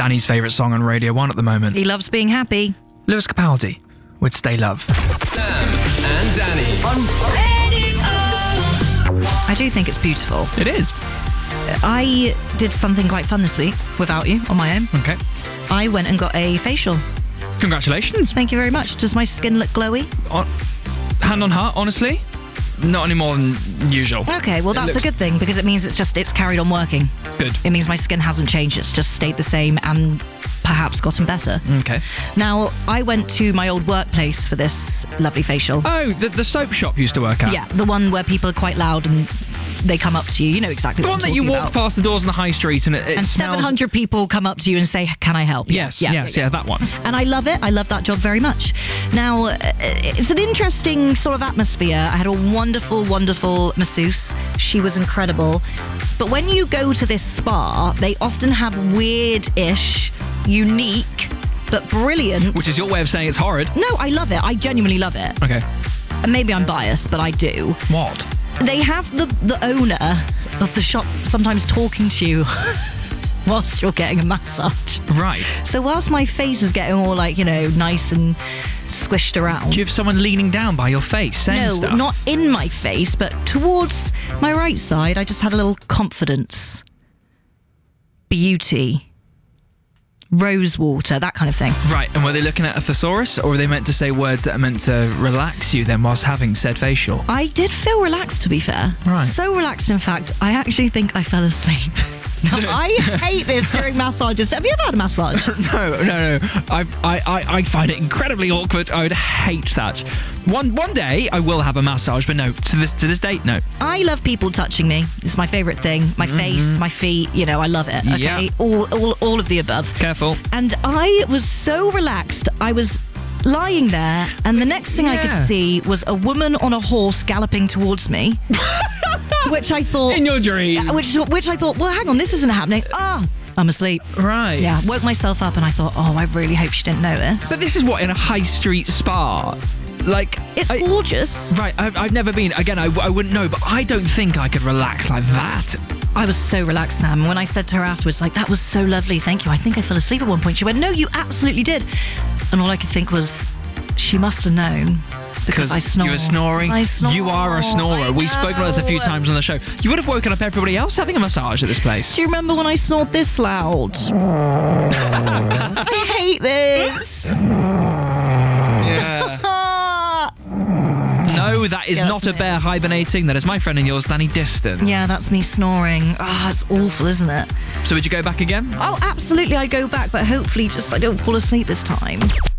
Danny's favourite song on Radio 1 at the moment. He loves being happy. Lewis Capaldi with Stay Love. Sam and Danny on Radio. I do think it's beautiful. It is. I did something quite fun this week without you, on my own. Okay. I went and got a facial. Congratulations. Thank you very much. Does my skin look glowy? Hand on heart, honestly, not any more than usual. Okay, well that's a good thing because it means it's carried on working. Good. It means my skin hasn't changed. It's just stayed the same and perhaps gotten better. Okay. Now, I went to my old workplace for this lovely facial. Oh, the soap shop you used to work at? Yeah, the one where people are quite loud and they come up to you. You know exactly The what one I'm that you talking walk about. past the doors on the high street and it And smells... 700 people come up to you and say, can I help? Yes, that one. And I love it. I love that job very much. Now, it's an interesting sort of atmosphere. I had a wonderful, wonderful masseuse. She was incredible. But when you go to this spa, they often have weird-ish, unique, but brilliant... Which is your way of saying it's horrid. No, I love it. I genuinely love it. Okay. And maybe I'm biased, but I do. What? They have the owner of the shop sometimes talking to you whilst you're getting a massage. Right. So whilst my face is getting all nice and squished around. Do you have someone leaning down by your face saying stuff? No, not in my face, but towards my right side, I just had a little confidence, beauty, rose water, that kind of thing. Right, and were they looking at a thesaurus, or were they meant to say words that are meant to relax you then whilst having said facial? I did feel relaxed, to be fair. Right. So relaxed, in fact, I actually think I fell asleep. Now, I hate this during massages. Have you ever had a massage? No. I find it incredibly awkward. I would hate that. One day I will have a massage, but no, to this date, no. I love people touching me. It's my favourite thing. My face, my feet, I love it. Okay, Yeah. all of the above. Careful. And I was so relaxed. I was lying there, and the next thing I could see was a woman on a horse galloping towards me. To which I thought... In your dream. Which I thought, well, hang on, this isn't happening. I'm asleep. Right. Yeah, woke myself up and I thought, I really hope she didn't notice. But this is what, in a high street spa? Like... It's gorgeous. Right, I've never been. Again, I wouldn't know, but I don't think I could relax like that. I was so relaxed, Sam. And when I said to her afterwards, that was so lovely, thank you. I think I fell asleep at one point. She went, no, you absolutely did. And all I could think was, she must have known. Because I snore. You were snoring. I snore. You are a snorer. We've spoken about this a few times on the show. You would have woken up everybody else having a massage at this place. Do you remember when I snored this loud? I hate this. Yeah. No, that is not a bear hibernating. That is my friend and yours, Danny Diston. Yeah, that's me snoring. It's awful, isn't it? So would you go back again? Oh, absolutely, I'd go back, but hopefully I don't fall asleep this time.